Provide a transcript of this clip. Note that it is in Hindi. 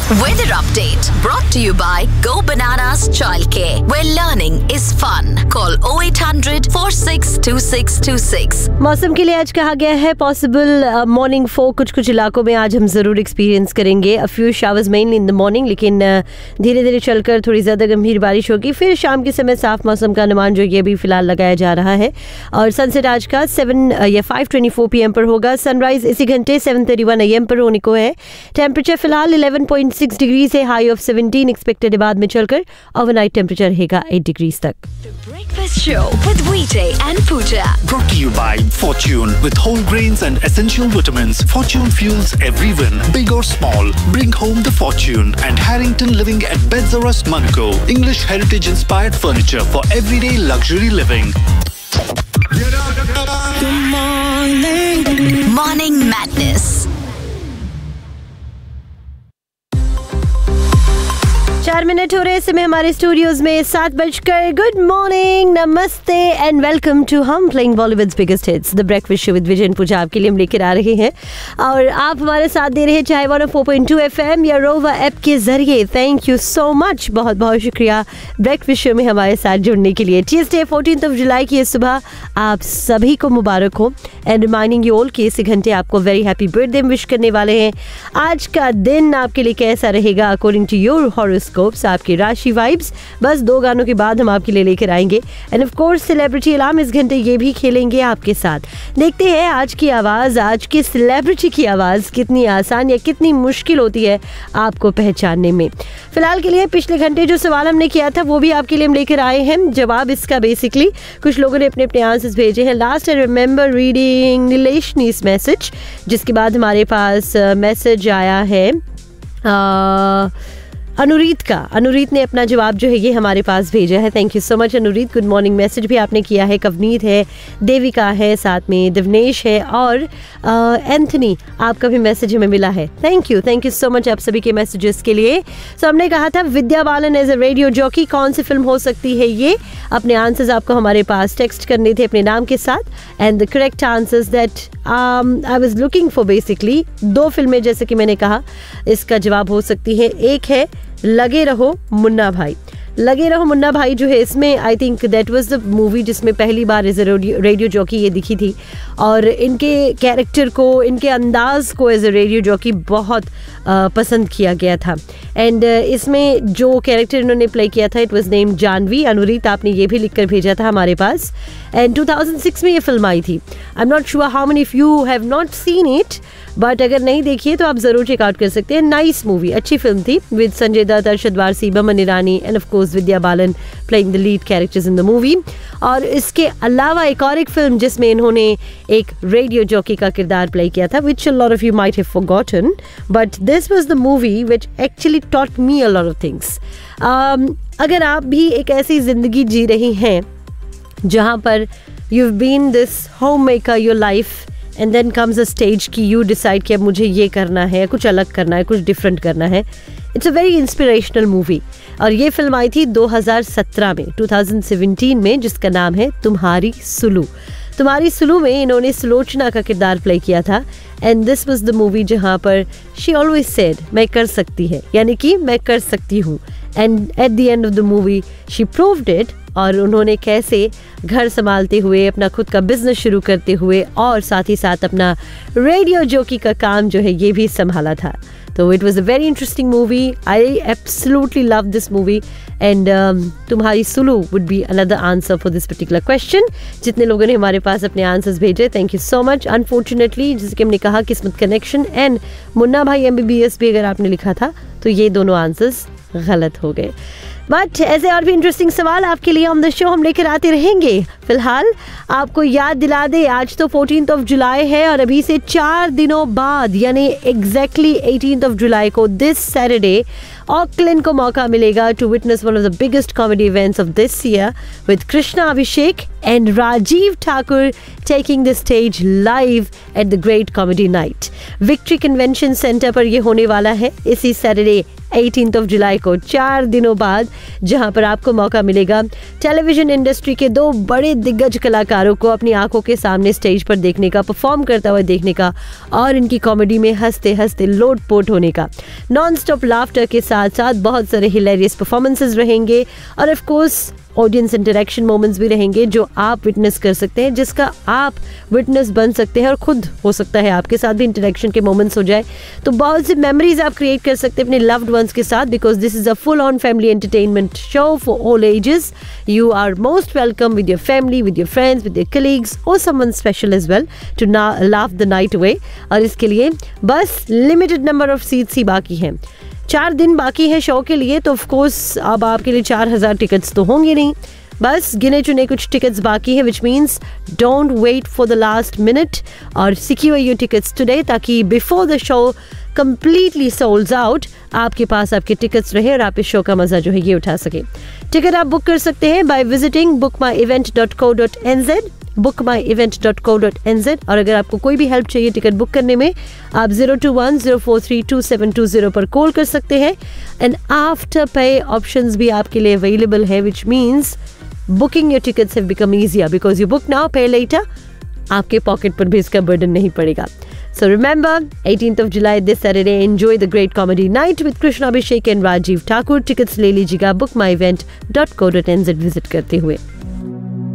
Weather update brought to you by Go Bananas Childcare, where learning is fun. Call 0800 462626. मौसम के लिए आज कहा गया है पॉसिबल मॉर्निंग फॉग कुछ इलाकों में आज हम जरूर एक्सपीरियंस करेंगे. A few showers mainly in the morning, लेकिन धीरे धीरे चलकर थोड़ी ज्यादा गंभीर बारिश होगी. फिर शाम के समय साफ मौसम का अनुमान जो ये भी फिलहाल लगाया जा रहा है. और सनसेट आज का 5:24 PM पर होगा. सनराइज इसी घंटे 7:31 AM पर होने को है. टेम्परेचर फिलहाल 11.6 डिग्री से हाई ऑफ 17 एक्सपेक्टेड. बाद में चलकर ओवरनाइट टेम्परेचर रहेगा 8 डिग्री तक. Breakfast show with Vijay and Pooja. Brought to you by Fortune. With whole grains and essential vitamins, Fortune fuels every win, big or small. Bring home the fortune. And Harrington Living at Beds or Rust, Monaco. English heritage-inspired furniture for everyday luxury living. Morning Madness. 4 minute हो रहे समय हमारे स्टूडियोज में 7 बजकर. गुड मॉर्निंग, नमस्ते एंड वेलकम टू हम playing Bollywoods biggest hits, the breakfast show with Vijay and पूजा. आपके लिए हम लेकर आ रहे हैं और आप हमारे साथ दे रहे हैं चाहे 104.2 FM या रोवा ऐप के जरिए. थैंक यू सो मच, बहुत बहुत शुक्रिया ब्रेकफास्ट शो में हमारे साथ जुड़ने के लिए. ट्यूसडे 14 जुलाई की सुबह आप सभी को मुबारक हो. एंड रिमाइंडिंग यू ऑल कि इस घंटे आपको वेरी हैप्पी बर्थडे विश करने वाले हैं. आज का दिन आपके लिए कैसा रहेगा अकॉर्डिंग टू योर हॉरोस्कोप, आपकी राशि वाइब्स, बस 2 गानों के बाद हम आपके लिए लेकर आएंगे. End of course celebrity alarm इस घंटे ये भी खेलेंगे आपके साथ. देखते हैं आज की आवाज़, आज की सेलिब्रिटी की आवाज़ कितनी आसान या कितनी मुश्किल होती है आपको पहचानने में. फिलहाल के लिए पिछले घंटे जो सवाल हमने किया था वो भी आपके लिए हम लेकर आए हैं. जवाब इसका बेसिकली कुछ लोगों ने अपने अपने आंसर्स भेजे हैं. Last I remember reading नीलेशनीस message, जिसके बाद हमारे पास मैसेज आया है अनुरीत का. अनुरीत ने अपना जवाब जो है ये हमारे पास भेजा है. Thank you so much अनुरीत. Good morning message भी आपने किया है. कवनीत है, देविका है, साथ में दिवनेश है और एंथनी, आपका भी मैसेज हमें मिला है. थैंक यू सो मच आप सभी के मैसेजेस के लिए. सो हमने कहा था Vidya Balan as a radio jockey, कौन सी फिल्म हो सकती है ये? अपने आंसर्स आपको हमारे पास टेक्स्ट करने थे अपने नाम के साथ. And the correct answers that I was looking for basically 2 फिल्में जैसे कि मैंने कहा इसका जवाब हो सकती है. एक है लगे रहो मुन्ना भाई. लगे रहो मुन्ना भाई जो है इसमें I think that was the movie जिसमें पहली बार एज अ रेडियो जॉकी ये दिखी थी. और इनके कैरेक्टर को, इनके अंदाज को एज अ रेडियो जॉकी बहुत पसंद किया गया था. एंड इसमें जो कैरेक्टर इन्होंने प्ले किया था इट वाज नेम्ड जानवी. अनुरीत आपने ये भी लिख कर भेजा था हमारे पास. एंड 2006 में ये फिल्म आई थी. I am not sure how many of you have not seen it, but अगर नहीं देखिए तो आप जरूर चेकआउट कर सकते हैं. नाइस मूवी, अच्छी फिल्म थी with Sanjay Dutt, Arshad Warsi, Boman Irani end of course Vidya Balan playing the lead characters in the movie. और इसके अलावा एक और एक फिल्म जिसमें इन्होंने एक रेडियो जॉकी का किरदार प्ले किया था, विच a lot of you might have forgotten, but this was the movie which actually taught me a lot of things. अगर आप भी एक ऐसी जिंदगी जी रही हैं जहाँ पर you've been this homemaker your life and then comes a stage कि you decide कि अब मुझे ये करना है, कुछ अलग करना है, कुछ डिफरेंट करना है. It's a very inspirational movie. और ये फिल्म आई थी 2017 में, 2017 में, जिसका नाम है तुम्हारी सुलू. तुम्हारी सुलू में इन्होंने सुलोचना का किरदार प्ले किया था. And this was the movie जहाँ पर शी ऑलवेज सेड मैं कर सकती है, यानी कि मैं कर सकती हूँ. And at the end of the movie she proved it. और उन्होंने कैसे घर संभालते हुए, अपना खुद का बिजनेस शुरू करते हुए और साथ ही साथ अपना रेडियो जॉकी का काम जो है ये भी संभाला था. तो it was a very interesting movie. I absolutely love this movie. And तुम्हारी Sulu would be another answer for this particular question. जितने लोगों ने हमारे पास अपने आंसर्स भेजे, thank you so much. Unfortunately जैसे कि हमने कहा किस्मत कनेक्शन एंड मुन्ना भाई MBBS भी अगर आपने लिखा था तो ये दोनों आंसर्स गलत हो गए. बट ऐसे और भी इंटरेस्टिंग सवाल आपके लिए ऑन द शो हम लेकर आते रहेंगे. फिलहाल आपको याद दिला दे आज तो 14 जुलाई है और अभी से 4 दिनों बाद यानी एग्जैक्टली 18 जुलाई को दिस सैटरडे ऑकलैंड को मौका मिलेगा to witness one of the biggest comedy events of this year with Krishna Abhishek and Rajiv Thakur taking the stage live at the great comedy night. Victory convention centre पर यह होने वाला है इसी सैटरडे 18th of जुलाई को, 4 दिनों बाद, जहां पर आपको मौका मिलेगा टेलीविजन इंडस्ट्री के 2 बड़े दिग्गज कलाकारों को अपनी आंखों के सामने स्टेज पर देखने का, परफॉर्म करता हुआ देखने का और इनकी कॉमेडी में हंसते हंसते लोटपोट होने का। नॉन स्टॉप लाफ्टर के साथ साथ बहुत सारे हिलेरियस परफॉर्मेंसेस रहेंगे और of course audience interaction moments भी रहेंगे जो आप विटनेस कर सकते हैं, जिसका आप विटनेस बन सकते हैं और खुद हो सकता है आपके साथ भी इंटरेक्शन के मोमेंट्स हो जाए। तो बहुत सी मेमोरीज आप क्रिएट कर सकते हैं अपने लव्ड वंस के साथ, because this is a full on family entertainment show for all ages. You are most welcome with your family, with your friends, with your colleagues और someone special as well to laugh the night away. और इसके लिए बस लिमिटेड नंबर ऑफ सीट्स ही बाकी हैं। 4 दिन बाकी है शो के लिए, तो ऑफ कोर्स अब आपके लिए 4000 टिकट्स तो होंगे नहीं, बस गिने चुने कुछ टिकट्स बाकी है, which means don't wait for the last minute और सिक्योर योर टिकट्स टुडे, ताकि before the show completely sold out आपके पास आपके टिकट्स रहे और आप इस शो का मजा जो है ये उठा सके। टिकट आप बुक कर सकते हैं बाय विजिटिंग bookmyevent.co.nz, bookmyevent.co.nz। और अगर आपको कोई भी हेल्प चाहिए टिकट बुक करने में, आप 021-043-2720 पर कॉल कर सकते हैं। एंड आफ्टर पे ऑप्शंस भी आपके लिए अवेलेबल है, which means booking your tickets have become easier because you book now पे लेटर। आपके पॉकेट पर भी इसका बर्डन नहीं पड़ेगा। So remember, 18th of July this Saturday, enjoy the great comedy night with Krishna Abhishek and Rajiv Thakur. Tickets ले लीजिएगा bookmyevent.co.nz विजिट करते हुए।